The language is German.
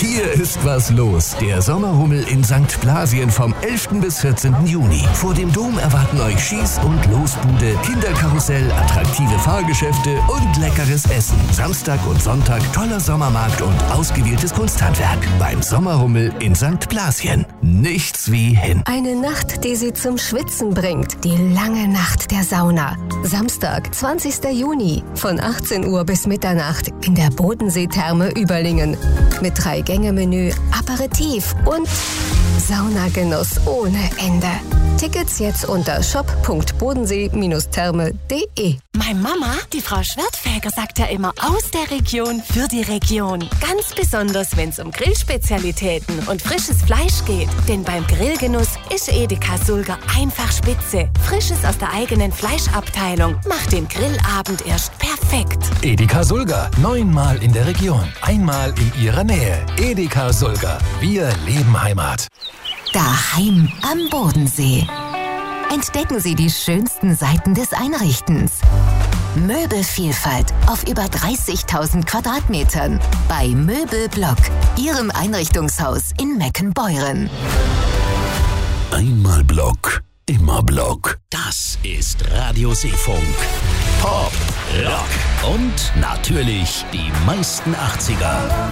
Hier ist was los. Der Sommerhummel in St. Blasien vom 11. bis 14. Juni. Vor dem Dom erwarten euch Schieß- und Losbude, Kinderkarussell, attraktive Fahrgeschäfte und leckeres Essen. Samstag und Sonntag toller Sommermarkt und ausgewähltes Kunsthandwerk. Beim Sommerhummel in St. Blasien. Nichts wie hin. Eine Nacht, die Sie zum Schwitzen bringt. Die lange Nacht der Sauna. Samstag, 20. Juni. Von 18 Uhr bis Mitternacht in der Bodensee-Therme Überlingen. Mit 3-Gänge-Menü, Aperitif und Saunagenuss ohne Ende. Tickets jetzt unter shop.bodensee-therme.de. Meine Mama, die Frau Schwertfeger, sagt ja immer aus der Region für die Region. Ganz besonders, wenn es um Grillspezialitäten und frisches Fleisch geht. Denn beim Grillgenuss ist Edeka Sulger einfach spitze. Frisches aus der eigenen Fleischabteilung macht den Grillabend erst perfekt. Edeka Sulger, 9-mal in der Region, einmal in Ihrer Nähe. Edeka Sulger, wir leben Heimat. Daheim am Bodensee. Entdecken Sie die schönsten Seiten des Einrichtens. Möbelvielfalt auf über 30.000 Quadratmetern bei Möbelblock, Ihrem Einrichtungshaus in Meckenbeuren. Einmal Block, immer Block. Das ist Radio Seefunk. Pop, Rock und natürlich die meisten 80er.